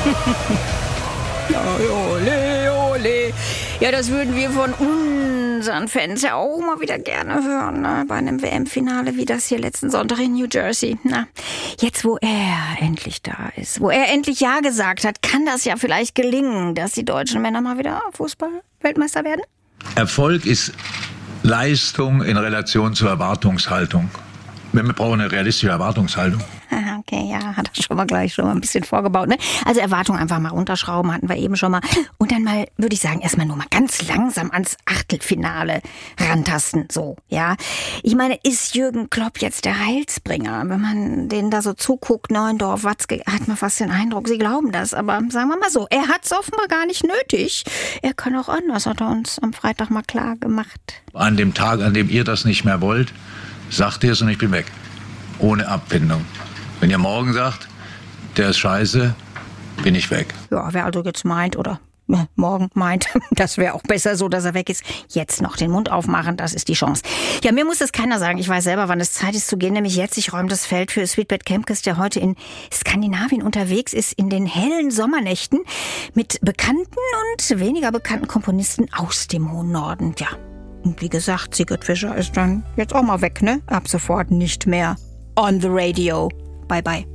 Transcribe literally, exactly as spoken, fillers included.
Ole, ole. Ja, das würden wir von unseren Fans ja auch mal wieder gerne hören, ne? Bei einem W M-Finale wie das hier letzten Sonntag in New Jersey. Na, jetzt, wo er endlich da ist, wo er endlich Ja gesagt hat, kann das ja vielleicht gelingen, dass die deutschen Männer mal wieder Fußball-Weltmeister werden? Erfolg ist Leistung in Relation zur Erwartungshaltung. Wir brauchen eine realistische Erwartungshaltung. Okay, ja, hat er schon mal gleich schon mal ein bisschen vorgebaut, ne? Also Erwartungen einfach mal runterschrauben, hatten wir eben schon mal. Und dann mal, würde ich sagen, erstmal nur mal ganz langsam ans Achtelfinale rantasten, so, ja. Ich meine, ist Jürgen Klopp jetzt der Heilsbringer? Wenn man denen da so zuguckt, Neuendorf, Watzke, hat man fast den Eindruck, sie glauben das. Aber sagen wir mal so, er hat es offenbar gar nicht nötig. Er kann auch anders, hat er uns am Freitag mal klar gemacht. An dem Tag, an dem ihr das nicht mehr wollt, sagt ihr es und ich bin weg. Ohne Abfindung. Wenn ihr morgen sagt, der ist scheiße, bin ich weg. Ja, wer also jetzt meint oder äh, morgen meint, das wäre auch besser so, dass er weg ist, jetzt noch den Mund aufmachen, das ist die Chance. Ja, mir muss das keiner sagen. Ich weiß selber, wann es Zeit ist zu gehen, nämlich jetzt. Ich räume das Feld für Sweetbet Kempkes, der heute in Skandinavien unterwegs ist, in den hellen Sommernächten mit bekannten und weniger bekannten Komponisten aus dem hohen Norden. Ja, und wie gesagt, Sigrid Fischer ist dann jetzt auch mal weg, ne? Ab sofort nicht mehr on the radio. Bye bye.